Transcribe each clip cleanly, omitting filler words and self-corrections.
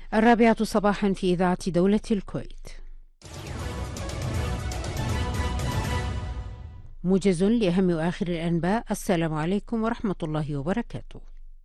الرابعة صباحا في إذاعة دولة الكويت. موجز لأهم وآخر الأنباء. السلام عليكم ورحمة الله وبركاته.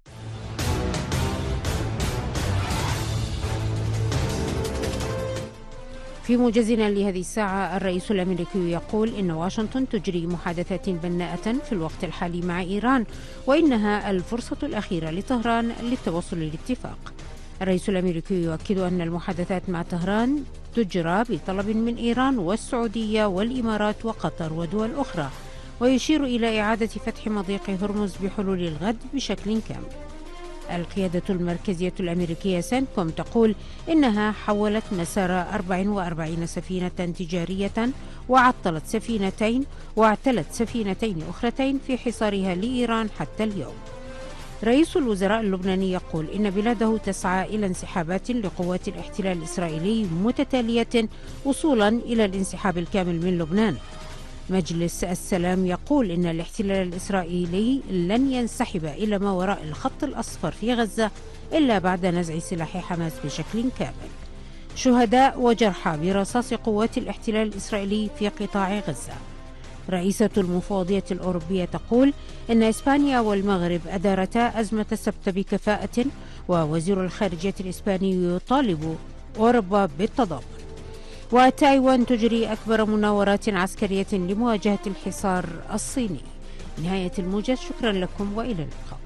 في موجزنا لهذه الساعة، الرئيس الأمريكي يقول إن واشنطن تجري محادثات بناءة في الوقت الحالي مع إيران، وإنها الفرصة الأخيرة لطهران للتوصل لاتفاق. الرئيس الأمريكي يؤكد أن المحادثات مع طهران تجرى بطلب من إيران والسعودية والإمارات وقطر ودول أخرى، ويشير إلى إعادة فتح مضيق هرمز بحلول الغد بشكل كامل. القيادة المركزية الأمريكية سنتكوم تقول إنها حولت مسار 44 سفينة تجارية وعطلت سفينتين واعتلت سفينتين أخرتين في حصارها لإيران حتى اليوم. رئيس الوزراء اللبناني يقول إن بلاده تسعى إلى انسحابات لقوات الاحتلال الإسرائيلي متتالية وصولا إلى الانسحاب الكامل من لبنان. مجلس السلام يقول إن الاحتلال الإسرائيلي لن ينسحب إلى ما وراء الخط الأصفر في غزة إلا بعد نزع سلاح حماس بشكل كامل. شهداء وجرحى برصاص قوات الاحتلال الإسرائيلي في قطاع غزة. رئيسة المفوضية الأوروبية تقول إن إسبانيا والمغرب أدارتا أزمة السبت بكفاءة، ووزير الخارجية الإسباني يطالب أوروبا بالتضامن. وتايوان تجري أكبر مناورات عسكرية لمواجهة الحصار الصيني. نهاية الموجز، شكرا لكم وإلى اللقاء.